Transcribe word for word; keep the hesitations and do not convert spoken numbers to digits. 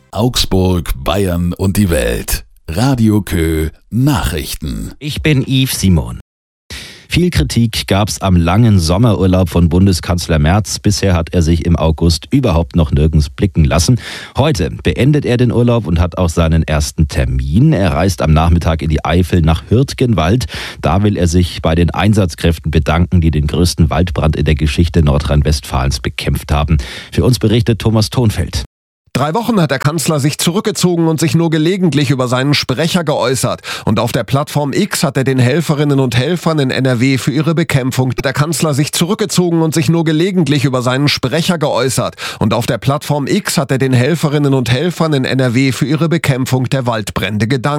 Augsburg, Bayern und die Welt. Radio Kö Nachrichten. Ich bin Yves Simon. Viel Kritik gab's am langen Sommerurlaub von Bundeskanzler Merz. Bisher hat er sich im August überhaupt noch nirgends blicken lassen. Heute beendet er den Urlaub und hat auch seinen ersten Termin. Er reist am Nachmittag in die Eifel nach Hürtgenwald. Da will er sich bei den Einsatzkräften bedanken, die den größten Waldbrand in der Geschichte Nordrhein-Westfalens bekämpft haben. Für uns berichtet Thomas Thonfeld. Drei Wochen hat der Kanzler sich zurückgezogen und sich nur gelegentlich über seinen Sprecher geäußert. Und auf der Plattform X hat er den Helferinnen und Helfern in N R W für ihre Bekämpfung der Kanzler sich zurückgezogen und sich nur gelegentlich über seinen Sprecher geäußert. Und auf der Plattform X hat er den Helferinnen und Helfern in N R W für ihre Bekämpfung der Waldbrände gedankt.